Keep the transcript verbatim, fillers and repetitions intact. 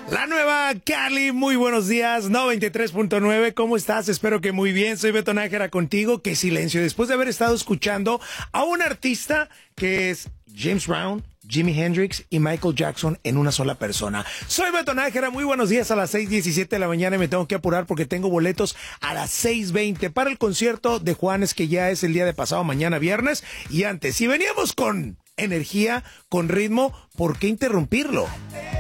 La nueva Cali, muy buenos días, noventa y tres punto nueve, ¿cómo estás? Espero que muy bien, soy Beto Nájera contigo. Qué silencio, después de haber estado escuchando a un artista que es James Brown, Jimi Hendrix y Michael Jackson en una sola persona. Soy Beto Nájera, muy buenos días a las seis diecisiete de la mañana y me tengo que apurar porque tengo boletos a las seis veinte para el concierto de Juanes, que ya es el día de pasado mañana viernes. Y antes, si veníamos con energía, con ritmo, ¿por qué interrumpirlo?